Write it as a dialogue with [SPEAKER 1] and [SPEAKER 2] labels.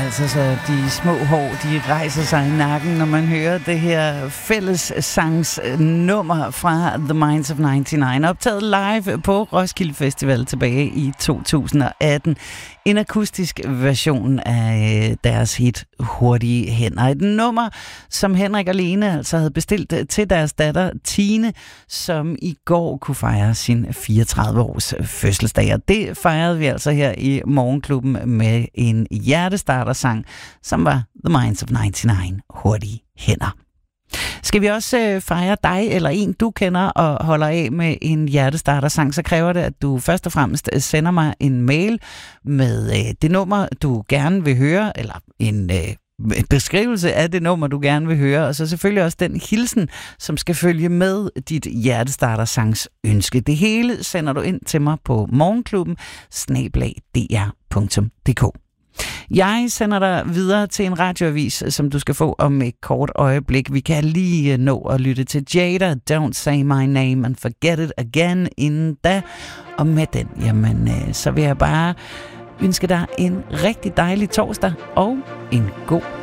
[SPEAKER 1] altså, så de små hår, de rejser sig i nakken, når man hører det her fællessangsnummer fra The Minds of 99, optaget live på Roskilde Festival tilbage i 2018. En akustisk version af deres hit Hurtige Hænder. Et nummer, som Henrik og Lene altså havde bestilt til deres datter Tine, som i går kunne fejre sin 34-års fødselsdag. Og det fejrede vi altså her i Morgenklubben med en hjertestartersang, som var The Minds of 99, Hurtige Hænder. Skal vi også fejre dig eller en, du kender og holder af med en hjertestartersang, så kræver det, at du først og fremmest sender mig en mail med det nummer, du gerne vil høre, eller en beskrivelse af det nummer, du gerne vil høre, og så selvfølgelig også den hilsen, som skal følge med dit hjertestartersangs ønske. Det hele sender du ind til mig på morgenklubben@dr.dk. Jeg sender dig videre til en radioavis, som du skal få om et kort øjeblik. Vi kan lige nå at lytte til Jada, Don't Say My Name and Forget It Again inden da. Og med den, jamen, så vil jeg bare ønske dig en rigtig dejlig torsdag og en god